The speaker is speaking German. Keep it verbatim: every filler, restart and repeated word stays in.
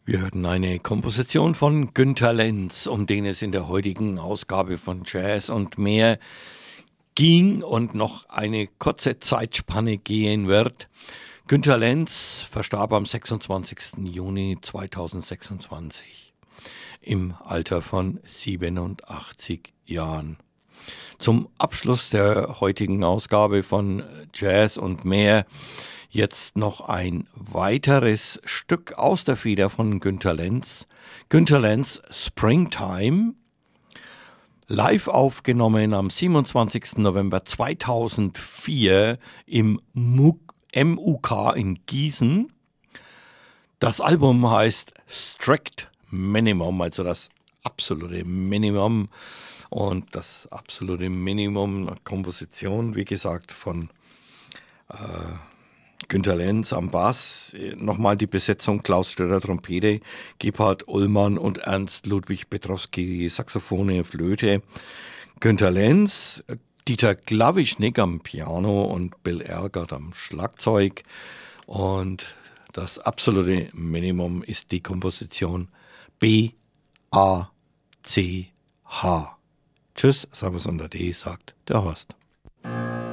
Wir hörten eine Komposition von Günter Lenz, um den es in der heutigen Ausgabe von Jazz und mehr ging und noch eine kurze Zeitspanne gehen wird. Günter Lenz verstarb am sechsundzwanzigsten Juni zweitausendsechsundzwanzig im Alter von siebenundachtzig Jahren. Zum Abschluss der heutigen Ausgabe von Jazz und mehr jetzt noch ein weiteres Stück aus der Feder von Günter Lenz. Günter Lenz Springtime, live aufgenommen am siebenundzwanzigsten November zweitausendvier im M U K in Gießen. Das Album heißt Strict Minimum, also das absolute Minimum. Und das absolute Minimum Komposition, wie gesagt, von äh, Günter Lenz am Bass. Nochmal die Besetzung: Klaus Stötter Trompete, Gebhard Ullmann und Ernst Ludwig Petrowski Saxophone, Flöte. Günter Lenz, Dieter Klawischnik am Piano und Bill Elgert am Schlagzeug. Und das absolute Minimum ist die Komposition B A C H. Tschüss, Servus und Ade, sagt der Horst.